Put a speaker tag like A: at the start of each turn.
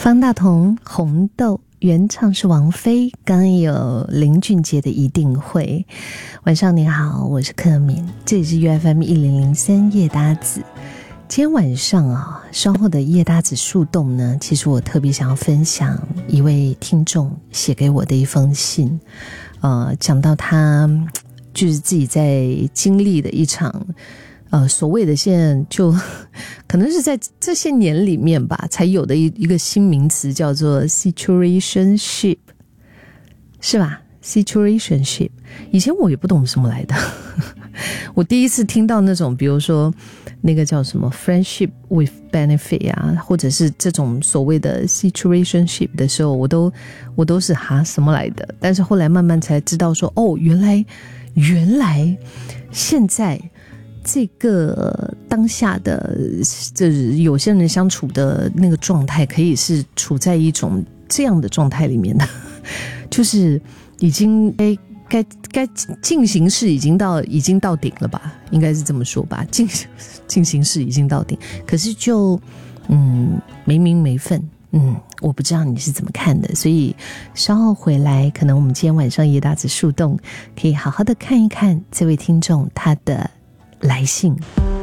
A: 方大同红豆，原唱是王菲，刚刚有林俊杰的一定会。晚上你好，我是柯敏，这里是 UFM 1003夜搭子。今天晚上稍后的夜搭子树洞呢，其实我特别想要分享一位听众写给我的一封信，讲到他就是自己在经历的一场所谓的现在就可能是在这些年里面吧才有的一个新名词，叫做 situationship， 是吧？ situationship 以前我也不懂什么来的我第一次听到那种比如说那个叫什么 friendship with benefit 啊，或者是这种所谓的 situationship 的时候，我都是什么来的。但是后来慢慢才知道说，原来现在这个当下的有些人相处的那个状态，可以是处在一种这样的状态里面的，就是已经该进行式已经到顶了吧，应该是这么说吧，进行式已经到顶，可是就没名没分。我不知道你是怎么看的，所以稍后回来，可能我们今天晚上夜搭子树洞可以好好的看一看这位听众他的来信。